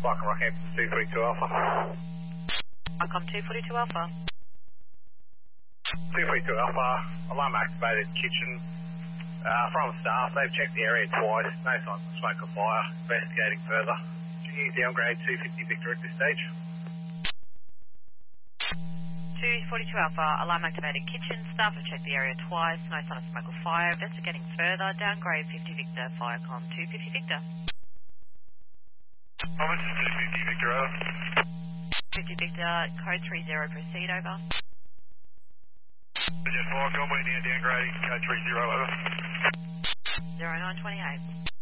Spark and Rockhampton 242 Alpha. Icom 242 Alpha. 242 Alpha, alarm activated kitchen. From staff, they've checked the area twice. No signs of smoke or fire. Investigating further. Can you downgrade 250 Victor at this stage? 242 Alpha, alarm activated kitchen. Staff have checked the area twice. No sign of smoke or fire. Investigating further. Downgrade 50 Victor. Firecom 250 Victor. This is 250 Victor, over. 50 Victor, code 30, proceed, over. Jet Firecom, we're now downgrading code 30, over. 0928.